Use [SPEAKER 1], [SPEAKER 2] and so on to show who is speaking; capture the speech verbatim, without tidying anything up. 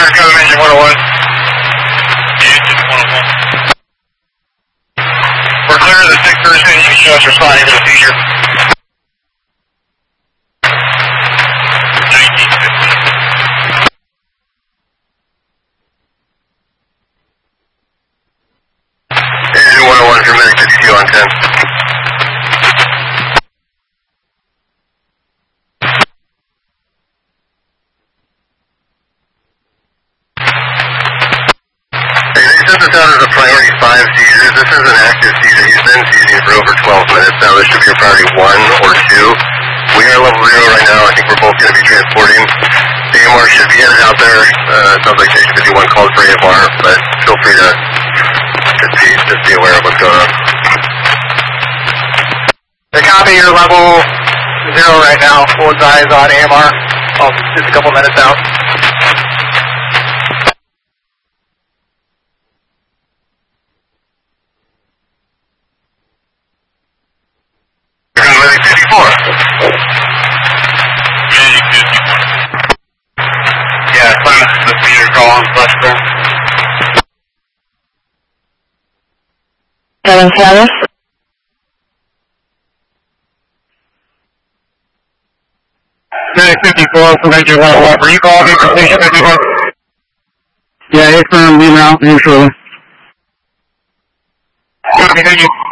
[SPEAKER 1] Clear, coming engine one oh one.
[SPEAKER 2] Yeah, engine one oh one.
[SPEAKER 1] We're clear of the six person, you can show us responding to the seizure.
[SPEAKER 2] nineteen fifty.
[SPEAKER 1] Engine one oh one for medic fifty-two on ten. This is out as a priority five seizure. This is an active seizure. He's been seizing for over twelve minutes now. This should be a priority one or two. We are level zero right now. I think we're both going to be transporting. The A M R should be headed out there. Uh, sounds like station fifty-one called for A M R, but feel free to just be, just be aware of what's going on. The copy, you're level zero right now. Full eyes on A M R. Oh, just a couple minutes out. fifty-four.
[SPEAKER 2] Medic fifty-one.
[SPEAKER 1] Yeah, Clemens is the speeder call on Fletcher.
[SPEAKER 3] Seven Travis.
[SPEAKER 1] Medic fifty-four from engine one oh one. Were you calling me for station fifty-one?
[SPEAKER 3] Yeah, it's from Lima, usually.
[SPEAKER 1] Copy, thank you.